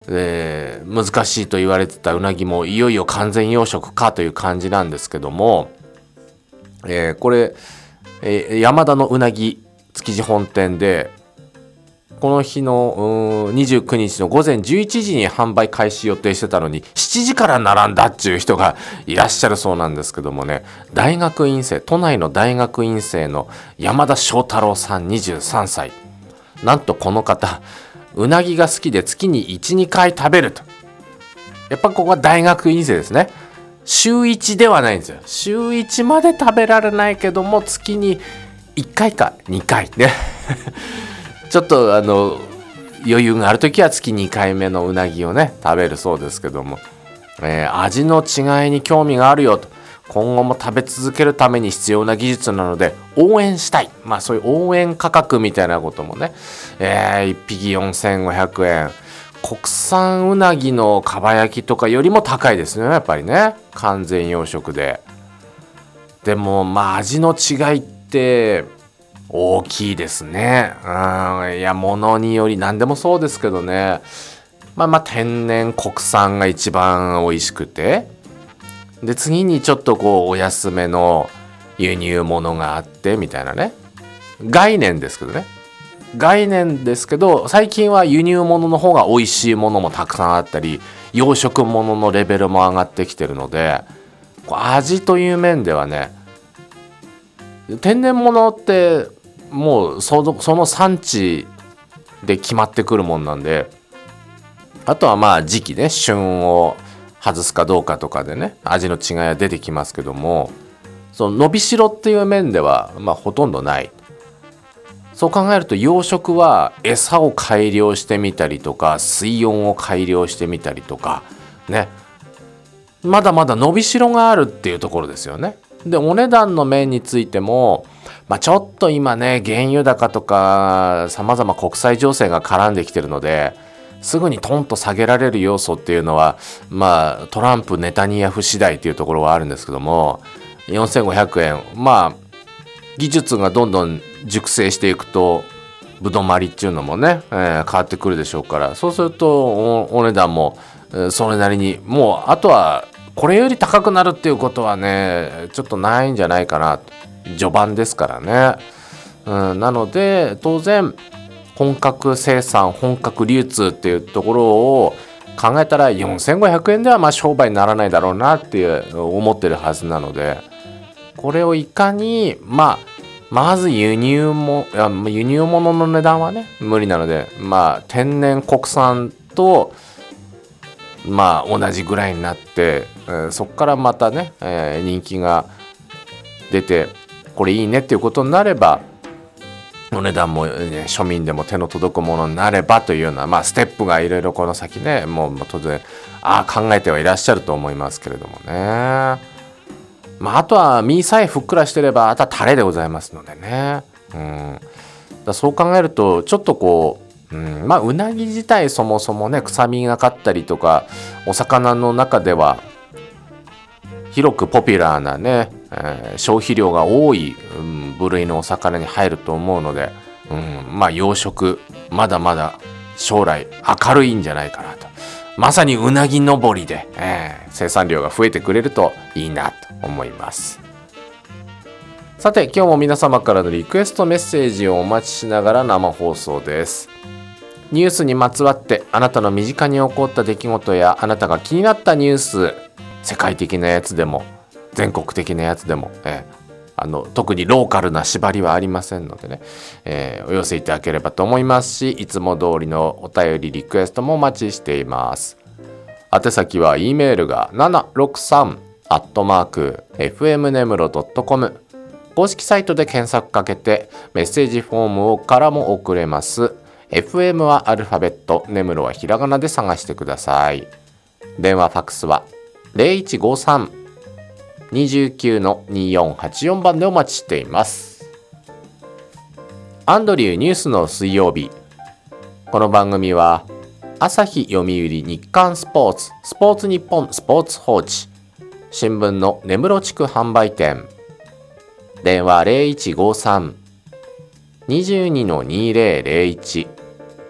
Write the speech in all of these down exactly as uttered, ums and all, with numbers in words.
えー、難しいと言われてたうなぎもいよいよ完全養殖かという感じなんですけども、えー、これ、えー、山田のうなぎ築地本店でこの日のにじゅうくにちのごぜんじゅういちじに販売開始予定してたのにしちじから並んだっていう人がいらっしゃるそうなんですけどもね、大学院生、都内の大学院生の山田翔太郎さんにじゅうさんさい、なんとこの方うなぎが好きで月に いち,に 回食べると。やっぱここは大学院生ですね。週いちではないんですよ。週いちまで食べられないけども月にいっかいかにかいねちょっとあの余裕があるときは月にかいめのうなぎをね食べるそうですけども、えー、味の違いに興味があるよと、今後も食べ続けるために必要な技術なので応援したい、まあそういう応援価格みたいなこともね、えー、いっぴきよんせんごひゃくえん、国産うなぎのかば焼きとかよりも高いですね、やっぱりね、完全養殖で。でもまあ味の違いって大きいですね。うん、いや物により何でもそうですけどね、まあまあ天然国産が一番美味しくて、で次にちょっとこうお安めの輸入物があってみたいなね、概念ですけどね、概念ですけど最近は輸入物の方が美味しいものもたくさんあったり、養殖物のレベルも上がってきてるので、味という面ではね、天然物ってもうその、その産地で決まってくるもんなんで、あとはまあ時期ね、旬を外すかどうかとかでね味の違いは出てきますけども、その伸びしろっていう面ではまあほとんどない。そう考えると養殖は餌を改良してみたりとか水温を改良してみたりとかね、まだまだ伸びしろがあるっていうところですよね。でお値段の面についても、まあ、ちょっと今ね原油高とかさまざま国際情勢が絡んできてるのですぐにトンと下げられる要素っていうのは、まあトランプネタニヤフ次第っていうところはあるんですけども、よんせんごひゃくえん、まあ技術がどんどん熟成していくとぶどまりっていうのもね、えー、変わってくるでしょうから、そうすると お, お値段も、えー、それなりに、もうあとはこれより高くなるっていうことはねちょっとないんじゃないかなと。序盤ですからね、うん、なので当然本格生産本格流通っていうところを考えたらよんせんごひゃくえんではまあ商売にならないだろうなっていう思ってるはずなので、これをいかにまあまず輸入も輸入物の値段はね無理なので、まあ天然国産とまあ同じぐらいになって、えー、そこからまたね、えー、人気が出てこれいいねっていうことになればお値段も、ね、庶民でも手の届くものになればというような、まあ、ステップがいろいろこの先ねもう当然あ考えてはいらっしゃると思いますけれどもね、まあ、あとは身さえふっくらしてればあとはタレでございますのでね、うん、だそう考えるとちょっとこう、うん、まあうなぎ自体そもそもね臭みがかったりとかお魚の中では広くポピュラーなね、えー、消費量が多い、うん、部類のお魚に入ると思うので、うん、まあ養殖まだまだ将来明るいんじゃないかなと。まさにうなぎ登りで、えー、生産量が増えてくれるといいなと思います。さて今日も皆様からのリクエストメッセージをお待ちしながら生放送です。ニュースにまつわってあなたの身近に起こった出来事やあなたが気になったニュース、世界的なやつでも全国的なやつでも、えー、あの特にローカルな縛りはありませんのでね、えー、お寄せいただければと思いますし、いつも通りのお便りリクエストもお待ちしています。宛先は E メールがななろくさんアットマークエフエムネムロドットコム、公式サイトで検索かけてメッセージフォームからも送れます。 エフエム はアルファベット、ネムロはひらがなで探してください。電話ファックスはゼロいちごさん にきゅう によんはちよん 番でお待ちしています。アンドリューニュースの水曜日。この番組は朝日読売日刊スポーツ、スポーツ日本スポーツ報知、新聞の根室地区販売店、電話ゼロいちごさん にじゅうに にゼロゼロいち、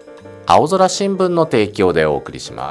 青空新聞の提供でお送りします。